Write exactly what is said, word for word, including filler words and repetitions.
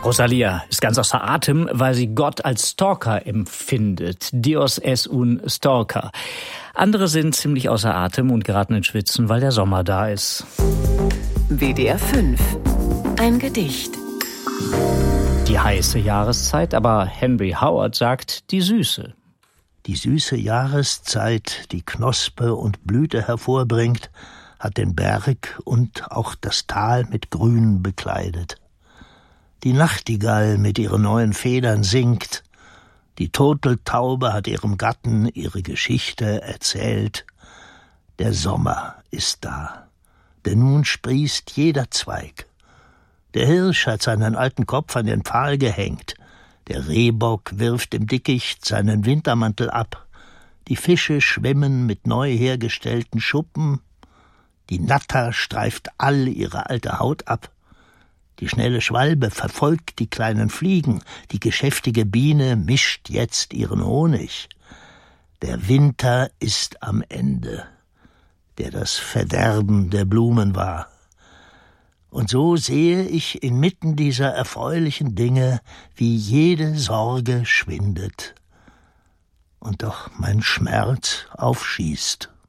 Rosalia ist ganz außer Atem, weil sie Gott als Stalker empfindet. Dios es un stalker. Andere sind ziemlich außer Atem und geraten in Schwitzen, weil der Sommer da ist. W D R fünf. Ein Gedicht. Die heiße Jahreszeit, aber Henry Howard sagt die süße. Die süße Jahreszeit, die Knospe und Blüte hervorbringt, hat den Berg und auch das Tal mit Grün bekleidet. Die Nachtigall mit ihren neuen Federn singt, die Turteltaube hat ihrem Gatten ihre Geschichte erzählt. Der Sommer ist da, denn nun sprießt jeder Zweig. Der Hirsch hat seinen alten Kopf an den Pfahl gehängt, der Rehbock wirft im Dickicht seinen Wintermantel ab, die Fische schwimmen mit neu hergestellten Schuppen, die Natter streift all ihre alte Haut ab, die schnelle Schwalbe verfolgt die kleinen Fliegen, die geschäftige Biene mischt jetzt ihren Honig. Der Winter ist am Ende, der das Verderben der Blumen war. Und so sehe ich inmitten dieser erfreulichen Dinge, wie jede Sorge schwindet und doch mein Schmerz aufschießt.